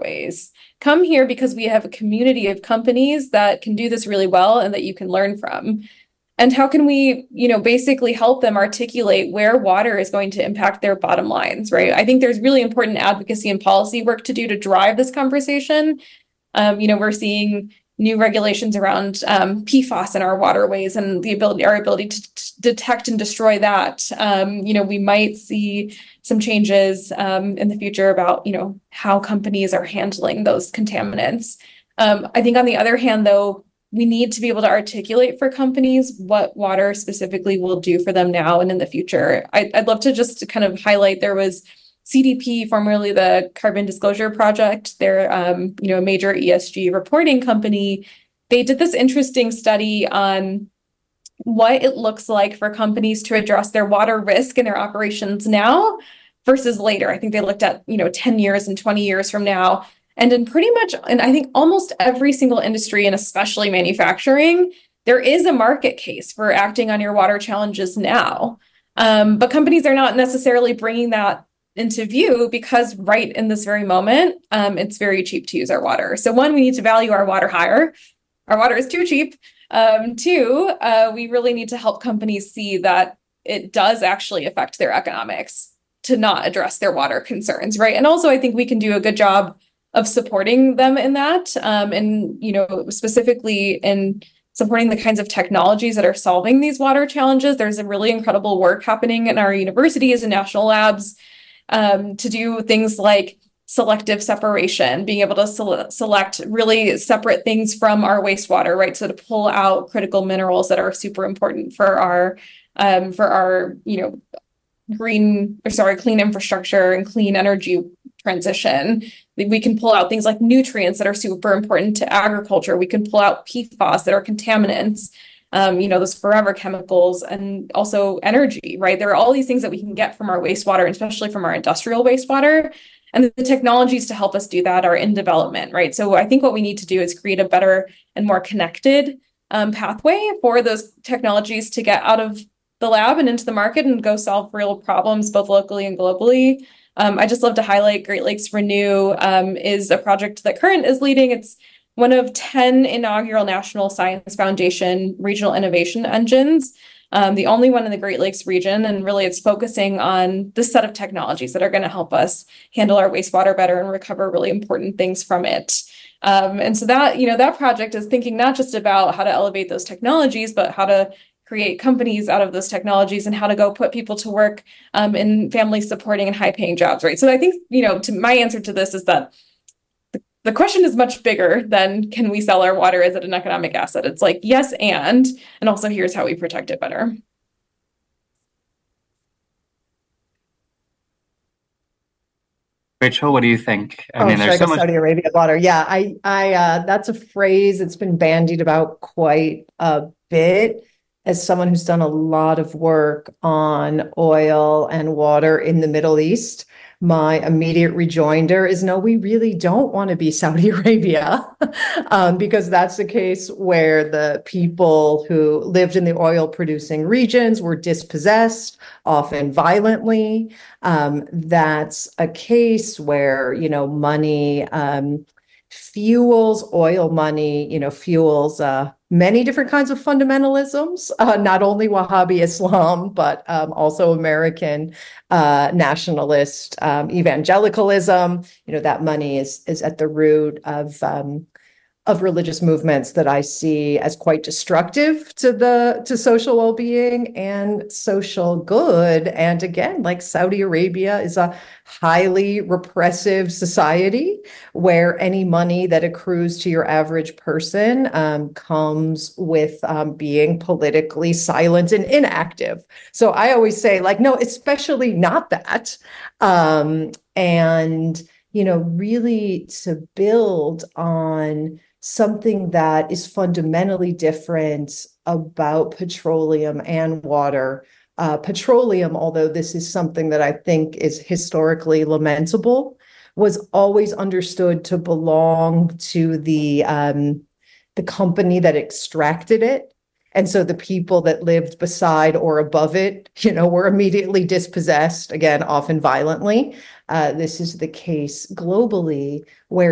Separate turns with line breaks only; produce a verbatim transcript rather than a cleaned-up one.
waterways. Come here because we have a community of companies that can do this really well and that you can learn from. And how can we, you know, basically help them articulate where water is going to impact their bottom lines, right? I think there's really important advocacy and policy work to do to drive this conversation. Um, you know, we're seeing new regulations around um, P FAS in our waterways and the ability, our ability to t- detect and destroy that. Um, you know, we might see some changes um, in the future about, you know, how companies are handling those contaminants. Um, I think on the other hand, though, we need to be able to articulate for companies what water specifically will do for them now and in the future. I, I'd love to just kind of highlight, there was C D P, formerly the Carbon Disclosure Project. They're um, you know, a major E S G reporting company. They did this interesting study on what it looks like for companies to address their water risk in their operations now versus later. I think they looked at, you know, ten years and twenty years from now. And in pretty much, and I think almost every single industry, and especially manufacturing, there is a market case for acting on your water challenges now. Um, but companies are not necessarily bringing that into view because right in this very moment, um, it's very cheap to use our water. So one, we need to value our water higher. Our water is too cheap. Um, two, uh, we really need to help companies see that it does actually affect their economics to not address their water concerns, right? And also, I think we can do a good job of supporting them in that, um, and, you know, specifically in supporting the kinds of technologies that are solving these water challenges. There's a really incredible work happening in our universities and national labs um, to do things like selective separation, being able to sele- select really separate things from our wastewater, right? So to pull out critical minerals that are super important for our, um, for our, you know, green, or sorry, clean infrastructure and clean energy transition. We can pull out things like nutrients that are super important to agriculture. We can pull out P FAS that are contaminants, um, you know, those forever chemicals, and also energy, right? There are all these things that we can get from our wastewater, especially from our industrial wastewater. And the technologies to help us do that are in development, right? So I think what we need to do is create a better and more connected um, pathway for those technologies to get out of the lab and into the market and go solve real problems, both locally and globally. Um, I just love to highlight Great Lakes Renew um, is a project that Current is leading. It's one of ten inaugural National Science Foundation regional innovation engines, um, the only one in the Great Lakes region. And really it's focusing on this set of technologies that are going to help us handle our wastewater better and recover really important things from it. Um, and so that, you know, that project is thinking not just about how to elevate those technologies, but how to create companies out of those technologies and how to go put people to work um, in family supporting and high paying jobs, right? So I think, you know, to my answer to this is that the, the question is much bigger than can we sell our water as an economic asset? It's like, yes, and, and also here's how we protect it better.
Rachel, what do you think? I
Oh,
mean,
should
there's
I
so
go
much.
Saudi Arabia water? Yeah, I, I, uh, that's a phrase that's been bandied about quite a bit. As someone who's done a lot of work on oil and water in the Middle East, my immediate rejoinder is no, we really don't want to be Saudi Arabia, um, because that's the case where the people who lived in the oil producing regions were dispossessed, often violently. Um, that's a case where, you know, money um, fuels, oil money, you know, fuels uh, many different kinds of fundamentalisms, uh, not only Wahhabi Islam, but um, also American uh, nationalist um, evangelicalism. You know, that money is is at the root of um, of religious movements that I see as quite destructive to the to social well-being and social good. And again, like Saudi Arabia is a highly repressive society where any money that accrues to your average person um, comes with um, being politically silent and inactive. So I always say, like, no, especially not that. Um, and you know, really to build on something that is fundamentally different about petroleum and water. Uh, petroleum, although this is something that I think is historically lamentable, was always understood to belong to the um, the company that extracted it. And so the people that lived beside or above it, you know, were immediately dispossessed, again, often violently. Uh, this is the case globally, where